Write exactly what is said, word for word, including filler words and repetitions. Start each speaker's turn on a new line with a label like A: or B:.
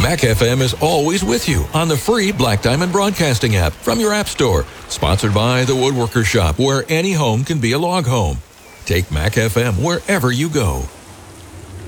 A: Mac F M is always with you on the free Black Diamond Broadcasting app from your app store. Sponsored by The Woodworker Shop, where any home can be a log home. Take Mac F M wherever you go.